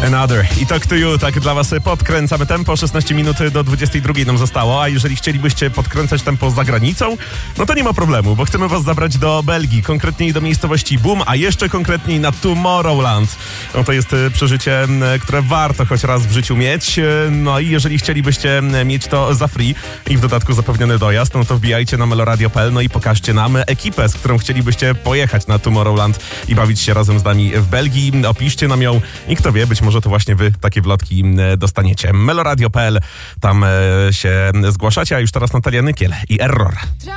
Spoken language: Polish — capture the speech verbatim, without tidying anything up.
Another i Talk to You, tak dla was podkręcamy tempo, szesnaście minut do dwudziestej drugiej nam zostało, a jeżeli chcielibyście podkręcać tempo za granicą, no to nie ma problemu, bo chcemy was zabrać do Belgii, konkretniej do miejscowości Boom, a jeszcze konkretniej na Tomorrowland. No to jest przeżycie, które warto choć raz w życiu mieć, no i jeżeli chcielibyście mieć to za free i w dodatku zapewniony dojazd, no to wbijajcie na meloradio kropka p l, no i pokażcie nam ekipę, z którą chcielibyście pojechać na Tomorrowland i bawić się razem z nami w Belgii. Opiszcie nam ją i kto wie, być może to właśnie wy takie wlotki dostaniecie. meloradio kropka p l, tam się zgłaszacie, a już teraz Natalia Nykiel i Error.